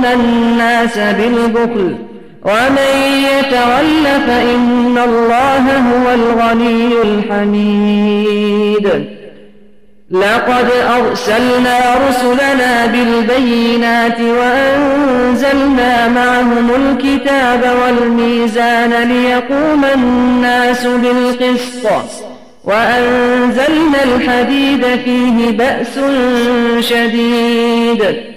الناس بالبخل ومن يتول فإن الله هو الغني الحميد. لقد أرسلنا رسلنا بالبينات وأنزلنا معهم الكتاب والميزان ليقوم الناس بالقسط وأنزلنا الحديد فيه بأس شديد